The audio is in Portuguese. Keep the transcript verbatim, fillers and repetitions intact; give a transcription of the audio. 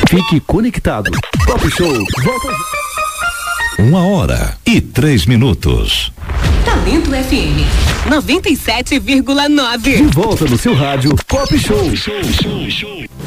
Fique conectado. Pop Show volta. Uma hora e três minutos. Talento F M noventa e sete vírgula nove. De volta no seu rádio Pop Show. Show, show, show.